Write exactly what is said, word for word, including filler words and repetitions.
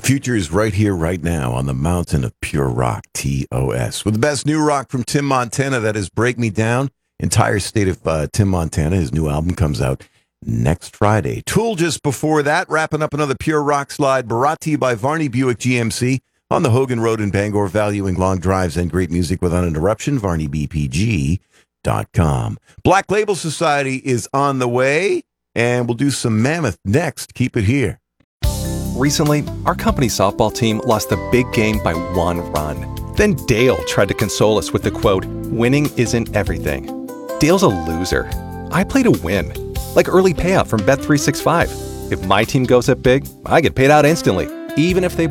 future is right here, right now, on the mountain of pure rock, T O S. With the best new rock from Tim Montana, that is Break Me Down. Entire state of uh, Tim Montana. His new album comes out next Friday. Tool just before that, wrapping up another pure rock slide, brought to you by Varney Buick G M C on the Hogan Road in Bangor, valuing long drives and great music without interruption. Varney B P G dot com. Black Label Society is on the way, and we'll do some Mammoth next. Keep it here. Recently, our company softball team lost the big game by one run. Then Dale tried to console us with the quote, "Winning isn't everything." Dale's a loser. I play to win, like early payout from Bet three sixty-five. If my team goes up big, I get paid out instantly, even if they